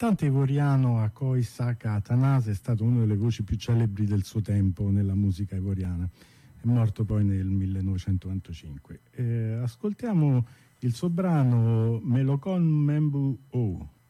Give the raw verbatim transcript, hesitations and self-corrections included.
cantante ivoriano Akoi Saka Atanase è stato una delle voci più celebri del suo tempo nella musica ivoriana. È morto poi nel millenovecentonovantacinque. Eh, ascoltiamo il suo brano Melokon Membu O.